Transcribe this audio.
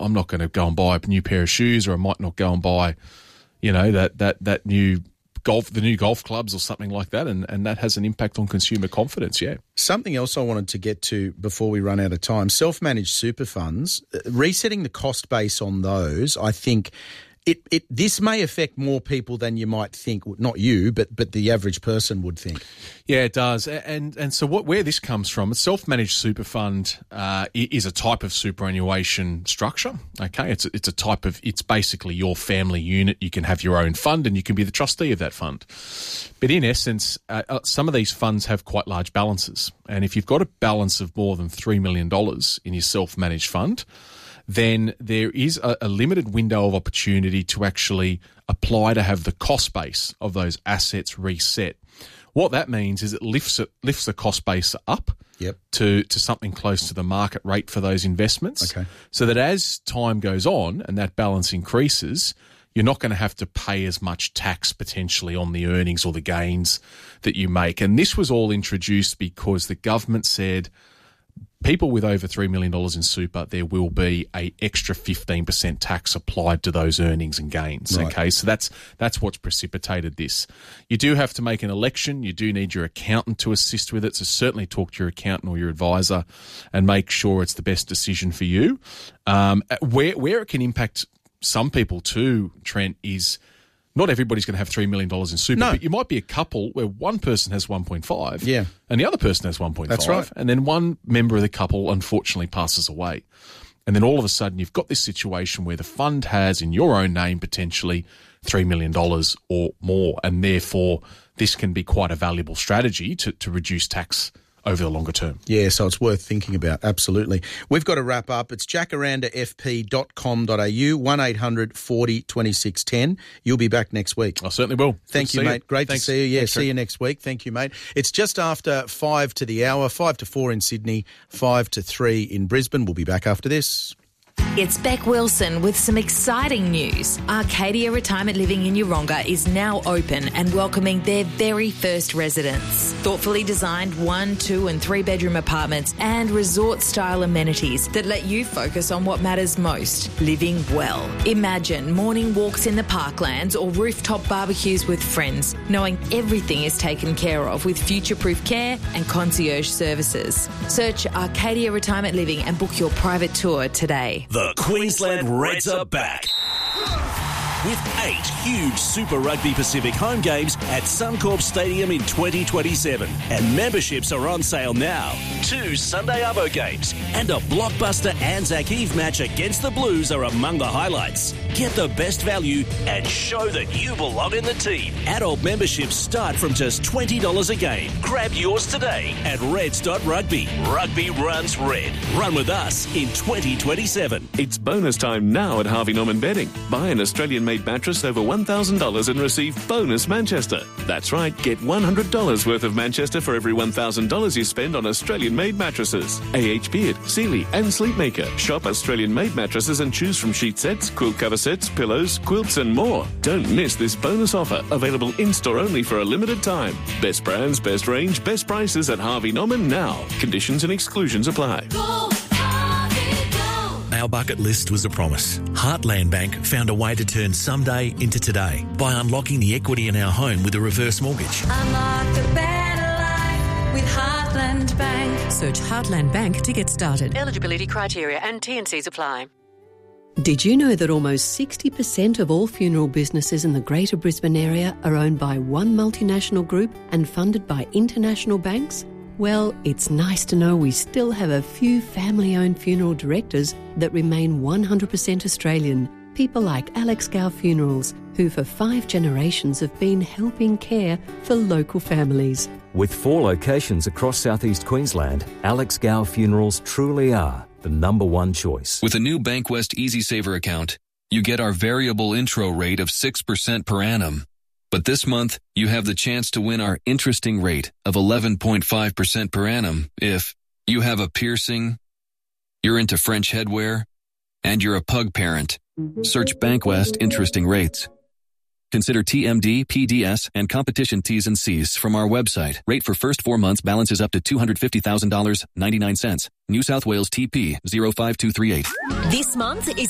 I'm not going to go and buy a new pair of shoes, or I might not go and buy, that new the new golf clubs or something like that, and that has an impact on consumer confidence, yeah. Something else I wanted to get to before we run out of time, self-managed super funds, resetting the cost base on those, I think this may affect more people than you might think, not you, but the average person would think. Yeah, it does. And so where this comes from, a self-managed super fund is a type of superannuation structure, okay? It's basically your family unit. You can have your own fund and you can be the trustee of that fund. But in essence, some of these funds have quite large balances. And if you've got a balance of more than $3 million in your self-managed fund, then there is a limited window of opportunity to actually apply to have the cost base of those assets reset. What that means is it lifts the cost base up to something close to the market rate for those investments. Okay. So that as time goes on and that balance increases, you're not going to have to pay as much tax potentially on the earnings or the gains that you make. And this was all introduced because the government said, people with over $3 million in super, there will be a extra 15% tax applied to those earnings and gains. Right. Okay, so that's what's precipitated this. You do have to make an election. You do need your accountant to assist with it. So certainly talk to your accountant or your advisor and make sure it's the best decision for you. Where it can impact some people too, Trent, is not everybody's going to have $3 million in super, but you might be a couple where one person has 1.5 and the other person has 1.5. That's right. And then one member of the couple unfortunately passes away. And then all of a sudden you've got this situation where the fund has in your own name potentially $3 million or more. And therefore this can be quite a valuable strategy to reduce tax over the longer term. Yeah, so it's worth thinking about, absolutely. We've got to wrap up. It's jacarandafp.com.au, 1800 40 26 10. You'll be back next week. I certainly will. Thank you, mate. Great to see you. Yeah, see you next week. Thank you, mate. It's just after 5 to the hour, 5 to 4 in Sydney, 5 to 3 in Brisbane. We'll be back after this. It's Beck Wilson with some exciting news. Arcadia Retirement Living in Yeronga is now open and welcoming their very first residents. Thoughtfully designed 1, 2 and 3 bedroom apartments and resort-style amenities that let you focus on what matters most, living well. Imagine morning walks in the parklands or rooftop barbecues with friends, knowing everything is taken care of with future-proof care and concierge services. Search Arcadia Retirement Living and book your private tour today. The Queensland Reds are back. With 8 huge Super Rugby Pacific home games at Suncorp Stadium in 2027. And memberships are on sale now. 2 Sunday Arvo games and a blockbuster Anzac Eve match against the Blues are among the highlights. Get the best value and show that you belong in the team. Adult memberships start from just $20 a game. Grab yours today at reds.rugby. Rugby runs red. Run with us in 2027. It's bonus time now at Harvey Norman Bedding. Buy an Australian-made mattress over $1,000 and receive bonus Manchester. That's right, get $100 worth of Manchester for every $1,000 you spend on Australian-made mattresses. A.H. Beard, Sealy and Sleepmaker. Shop Australian-made mattresses and choose from sheet sets, quilt cover sets, pillows, quilts and more. Don't miss this bonus offer, available in-store only for a limited time. Best brands, best range, best prices at Harvey Norman now. Conditions and exclusions apply. Our bucket list was a promise. Heartland Bank found a way to turn someday into today by unlocking the equity in our home with a reverse mortgage. Unlock a better life with Heartland Bank. Search Heartland Bank to get started. Eligibility criteria and T&Cs apply. Did you know that almost 60% of all funeral businesses in the Greater Brisbane area are owned by one multinational group and funded by international banks? Well, it's nice to know we still have a few family-owned funeral directors that remain 100% Australian. People like Alex Gow Funerals, who for 5 generations have been helping care for local families. With 4 locations across southeast Queensland, Alex Gow Funerals truly are the number one choice. With a new Bankwest EasySaver account, you get our variable intro rate of 6% per annum. But this month, you have the chance to win our interesting rate of 11.5% per annum if you have a piercing, you're into French headwear, and you're a pug parent. Search Bankwest Interesting Rates. Consider TMD, PDS, and competition T's and C's from our website. Rate for first 4 months balances up to $250,000, 99 cents. New South Wales TP 05238. This month is